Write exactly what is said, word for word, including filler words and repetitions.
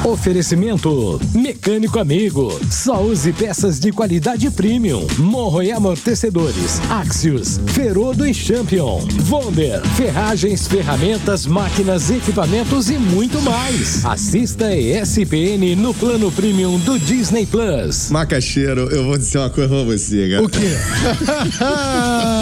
Oferecimento Mecânico Amigo. Só use peças de qualidade premium. Morro e amortecedores. Axios, Ferodo e Champion. Wonder, ferragens, ferramentas, máquinas, equipamentos e muito mais. Assista E S P N no plano premium do Disney Plus. Macaxeiro, eu vou dizer uma coisa pra você, cara. O quê?